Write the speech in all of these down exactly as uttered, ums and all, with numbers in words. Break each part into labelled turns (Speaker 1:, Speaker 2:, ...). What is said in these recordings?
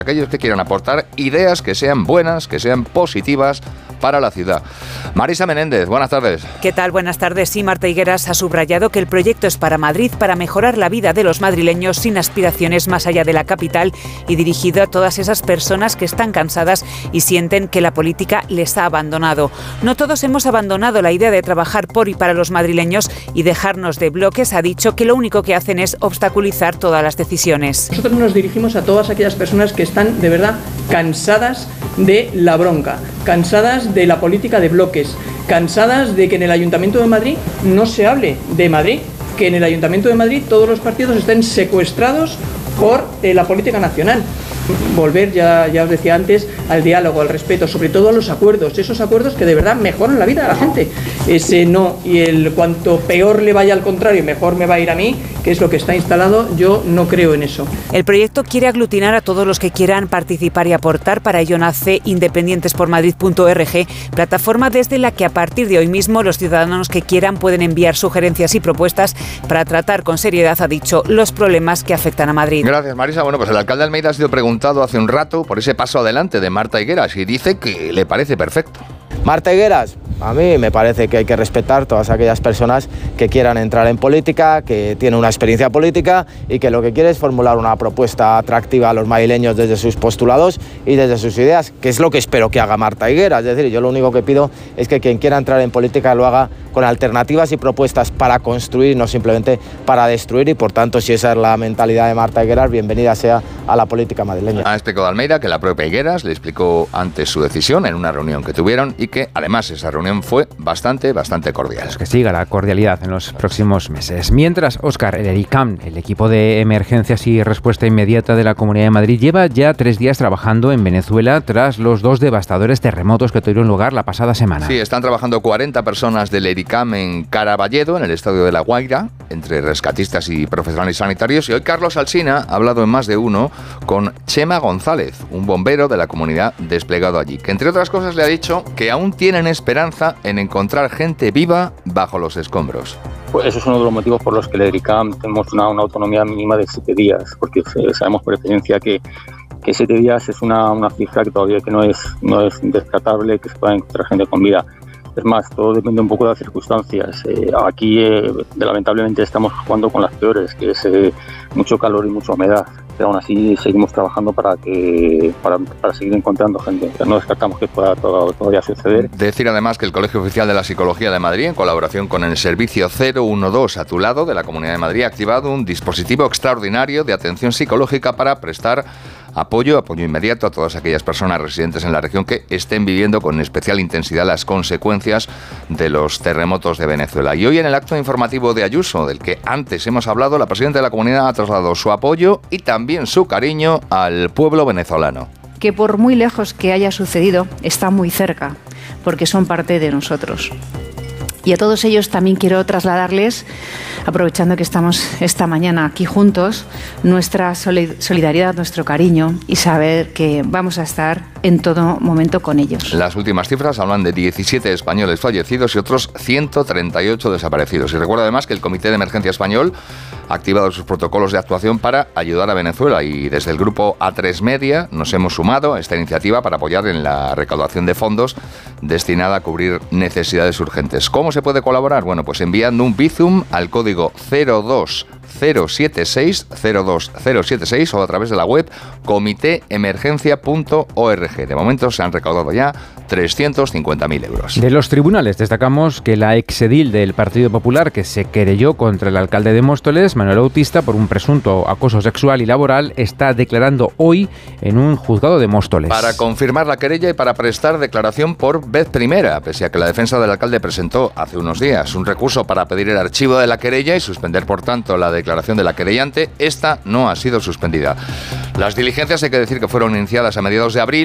Speaker 1: aquellos que quieran aportar ideas que sean buenas, que sean positivas para la ciudad. Marisa Menéndez, buenas tardes.
Speaker 2: ¿Qué tal? Buenas tardes. Sí, Marta Higueras ha subrayado que el proyecto es para Madrid, para mejorar la vida de los madrileños sin aspiraciones más allá de la capital y dirigido a todas esas personas que están cansadas y sienten que la política les ha abandonado. No todos hemos abandonado la idea de trabajar por y para los madrileños y dejarnos de bloques. Ha dicho que lo único que hacen es obstaculizar todas las decisiones.
Speaker 3: Nosotros nos dirigimos a todas aquellas personas que están de verdad cansadas de la bronca, cansadas de la política de bloques, cansadas de que en el Ayuntamiento de Madrid no se hable de Madrid, que en el Ayuntamiento de Madrid todos los partidos estén secuestrados por eh, la política nacional. Volver, ya, ya os decía antes, al diálogo, al respeto, sobre todo a los acuerdos, esos acuerdos que de verdad mejoran la vida de la gente. Ese no, y el cuanto peor le vaya al contrario, mejor me va a ir a mí, que es lo que está instalado, yo no creo en eso.
Speaker 2: El proyecto quiere aglutinar a todos los que quieran participar y aportar. Para ello nace independientes por madrid punto org, plataforma desde la que a partir de hoy mismo los ciudadanos que quieran pueden enviar sugerencias y propuestas para tratar con seriedad, ha dicho, los problemas que afectan a Madrid.
Speaker 1: Gracias, Marisa. Bueno, pues el alcalde de Almeida ha sido preguntado hace un rato por ese paso adelante de Marta Higueras y dice que le parece perfecto.
Speaker 4: Marta Higueras, a mí me parece que hay que respetar todas aquellas personas que quieran entrar en política, que tienen una experiencia política y que lo que quiere es formular una propuesta atractiva a los madrileños desde sus postulados y desde sus ideas, que es lo que espero que haga Marta Higueras. Es decir, yo lo único que pido es que quien quiera entrar en política lo haga con alternativas y propuestas para construir, no simplemente para destruir, y por tanto, si esa es la mentalidad de Marta Higueras, bienvenida sea a la política madrileña.
Speaker 1: Ha explicado Almeida que la propia Higueras le explicó antes su decisión en una reunión que tuvieron y que además esa reunión fue bastante, bastante cordial.
Speaker 5: Pues que siga la cordialidad en los próximos meses. Mientras, Óscar, el ERICAM, el equipo de emergencias y respuesta inmediata de la Comunidad de Madrid, lleva ya tres días trabajando en Venezuela tras los dos devastadores terremotos que tuvieron lugar la pasada semana.
Speaker 1: Sí, están trabajando cuarenta personas del ERICAM en Caraballedo, en el estadio de La Guaira, entre rescatistas y profesionales sanitarios. Y hoy Carlos Alsina ha hablado en Más de Uno con Chema González, un bombero de la comunidad desplegado allí, que entre otras cosas le ha dicho que aún tienen esperanza en encontrar gente viva bajo los escombros.
Speaker 6: Pues eso es uno de los motivos por los que el ERICAM tenemos una, una autonomía mínima de siete días, porque sabemos por experiencia que, que siete días es una, una cifra que todavía que no es, no es descartable que se pueda encontrar gente con vida. Es más, todo depende un poco de las circunstancias. Eh, aquí, eh, lamentablemente, estamos jugando con las peores, que es eh, mucho calor y mucha humedad. Pero aún así seguimos trabajando para que para, para seguir encontrando gente. No descartamos que pueda todo, todavía suceder.
Speaker 1: Decir además que el Colegio Oficial de la Psicología de Madrid, en colaboración con el servicio cero uno dos a tu lado de la Comunidad de Madrid, ha activado un dispositivo extraordinario de atención psicológica para prestar apoyo, apoyo inmediato a todas aquellas personas residentes en la región que estén viviendo con especial intensidad las consecuencias de los terremotos de Venezuela. Y hoy en el acto informativo de Ayuso, del que antes hemos hablado, la presidenta de la comunidad ha trasladado su apoyo y también su cariño al pueblo venezolano.
Speaker 7: Que por muy lejos que haya sucedido, está muy cerca, porque son parte de nosotros. Y a todos ellos también quiero trasladarles, aprovechando que estamos esta mañana aquí juntos, nuestra solidaridad, nuestro cariño y saber que vamos a estar en todo momento con ellos.
Speaker 1: Las últimas cifras hablan de diecisiete españoles fallecidos y otros ciento treinta y ocho desaparecidos. Y recuerdo además que el Comité de Emergencia Español ha activado sus protocolos de actuación para ayudar a Venezuela y desde el grupo A tres Media nos hemos sumado a esta iniciativa para apoyar en la recaudación de fondos destinada a cubrir necesidades urgentes. ¿Cómo se puede colaborar? Bueno, pues enviando un Bizum al código cero dos cero siete seis cero dos cero siete seis o a través de la web comité emergencia punto org. De momento se han recaudado ya trescientos cincuenta mil euros.
Speaker 5: De los tribunales destacamos que la exedil del Partido Popular que se querelló contra el alcalde de Móstoles, Manuel Bautista, por un presunto acoso sexual y laboral, está declarando hoy en un juzgado de Móstoles.
Speaker 1: Para confirmar la querella y para prestar declaración por vez primera, pese a que la defensa del alcalde presentó hace unos días un recurso para pedir el archivo de la querella y suspender, por tanto, la declaración de la querellante, esta no ha sido suspendida. Las diligencias hay que decir que fueron iniciadas a mediados de abril,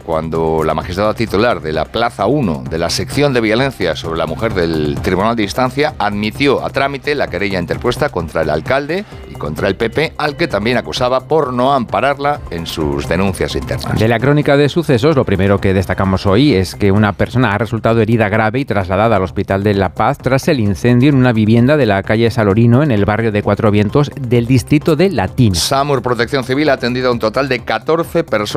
Speaker 1: cuando la magistrada titular de la Plaza uno de la sección de violencia sobre la mujer del Tribunal de Instancia admitió a trámite la querella interpuesta contra el alcalde y contra el P P, al que también acusaba por no ampararla en sus denuncias internas.
Speaker 5: De la crónica de sucesos, lo primero que destacamos hoy es que una persona ha resultado herida grave y trasladada al Hospital de La Paz tras el incendio en una vivienda de la calle Salorino, en el barrio de Cuatro Vientos del distrito de Latina.
Speaker 1: SAMUR Protección Civil ha atendido a un total de catorce personas